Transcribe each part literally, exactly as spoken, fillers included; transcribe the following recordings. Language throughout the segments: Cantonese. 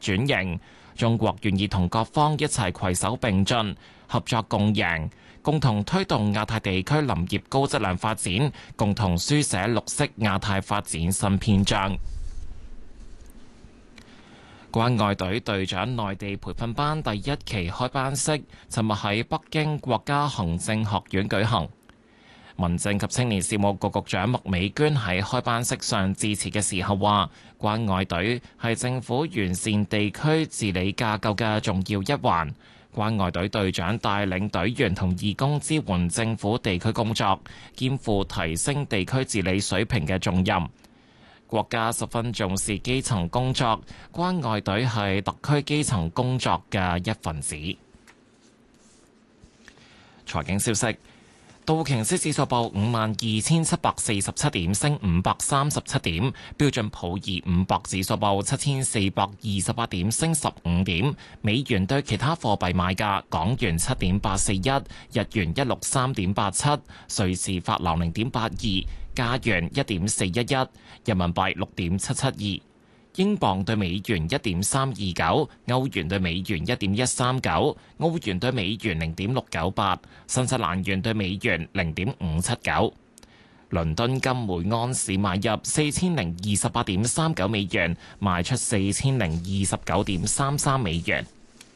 轉型。中國願意同各方一齊攜手並進，合作共贏，共同推動亞太地區林業高質量發展，共同書寫綠色亞太發展新篇章。關愛隊隊長內地培訓班第一期開班式，尋日喺北京國家行政學院舉行。民政及青年事務局局長麥美娟喺開班式上致辭嘅時候話，關愛隊係政府完善地區治理架構嘅重要一環。關愛隊隊長帶領隊員同義工支援政府地區工作，肩負提升地區治理水平嘅重任。國家十分重視基層工作，關愛隊係特區基層工作嘅一份子。財經消息。道瓊斯指數報五萬二千七百四十七點，升五百三十七點；標準普爾五百指數報七千四百二十八點，升十五點。美元對其他貨幣買價：港元七點八四一，日元一六三點八七，瑞士法郎零點八二，加元一點四一一，人民幣六點七七二。英鎊對美元一點三二九，歐元對美元一點一三九，澳元對美元零點六九八，新西蘭元對美元零點五七九。倫敦金每安士買入四千零二十八點三九美元，賣出四千零二十九點三三美元。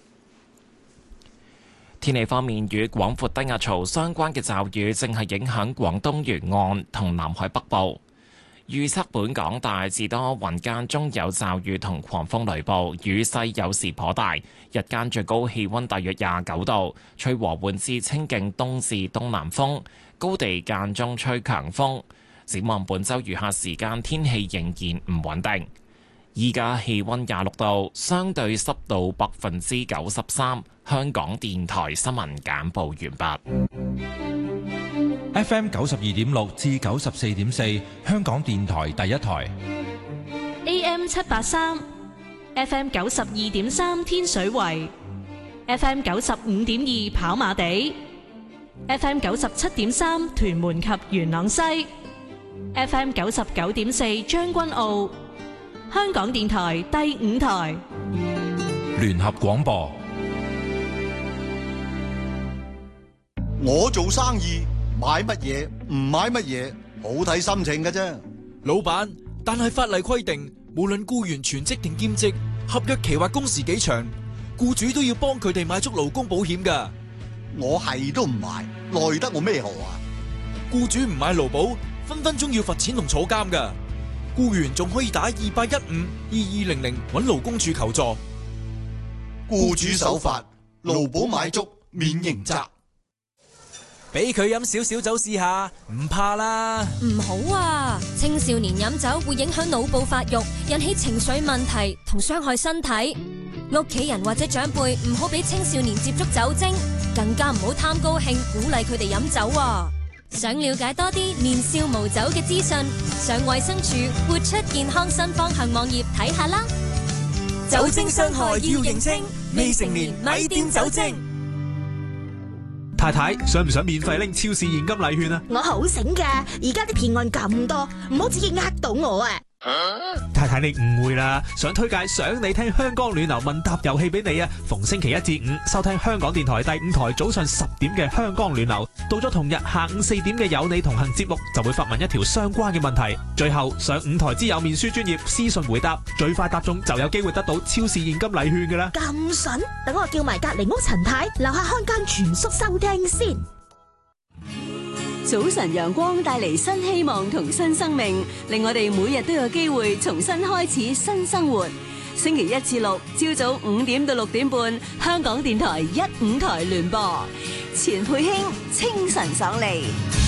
天氣方面，與廣闊低壓槽相關嘅驟雨正係影響廣東沿岸同南海北部。預測本港大致多雲，間中有驟雨同狂風雷暴，雨勢有時頗大。日間最高氣溫大約廿九度，吹和緩至清勁東至東南風，高地間中吹強風。展望本週餘下時間天氣仍然唔穩定。依家氣溫廿六度，相對濕度百分之九十三。香港電台新聞簡報完畢。 F M 九十二點六至九十四點四，香港電台第一台。 A M 七八三 ，F M 九十二點三天水圍 ，F M 九十五點二跑馬地 ，F M 九十七點三屯門及元朗西 ，F M 九十九點四將軍澳。香港電台第五台聯合廣播。 我做生意。買乜嘢唔買乜嘢，好睇心情㗎啫。 老闆，但係法例規定，無論僱員全職定兼職，合約期或工時幾長，僱主都要幫佢哋買足勞工保險㗎。 我係都唔買，奈得我咩何啊？ 僱主唔買勞保，分分鐘要罰錢同坐監㗎。僱員仲可以打二八一五二二零零揾勞工處求助。 僱主守法，勞保買足，免刑責。 俾佢飲少少酒試下，唔怕啦。 唔好啊！青少年飲酒會影響腦部發育，引起情緒問題同傷害身體。屋企人或者長輩唔好俾青少年接觸酒精，更加唔好貪高興鼓勵佢哋飲酒啊！想了解多啲年少無酒嘅資訊，上衛生署活出健康新方向網頁睇下啦。 酒精傷害要認清，未成年咪掂酒精。 太太，想唔想免費拎超市現金禮券啊？ 我好醒噶，而家啲騙案咁多，唔好自己呃到我啊！ 太太，你誤會啦，想推介想你聽香港暖流問答遊戲俾你啊！逢星期一至五收聽香港電台第五台早上十點嘅香港暖流，到咗同日下午四點嘅有你同行節目，就會發問一條相關嘅問題，最後上五台之有面書專頁私信回答，最快答中就有機會得到超市現金禮券噶啦！ 咁筍，等我叫埋隔籬屋陳太樓下看更全宿收聽先。 早晨陽光帶嚟新希望同新生命，令我哋每日都有機會重新開始新生活。星期一至六朝早五點到六點半，香港電台一五台聯播，錢佩卿清晨爽利。